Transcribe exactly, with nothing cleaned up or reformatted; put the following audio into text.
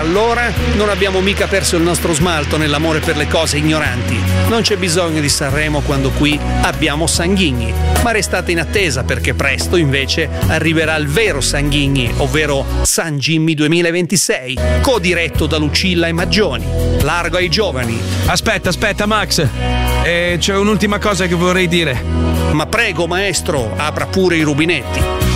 allora non abbiamo mica perso il nostro smalto nell'amore per le cose ignoranti. Non c'è bisogno di Sanremo quando qui abbiamo Sanghigni, ma restate in attesa perché presto invece arriverà il vero Sanghigni, ovvero San Jimmy duemilaventisei, co-diretto da Lucilla e Maggioni. Largo ai giovani. Aspetta, aspetta Max, eh, c'è un'ultima cosa che vorrei dire. Ma prego maestro, apra pure i rubinetti.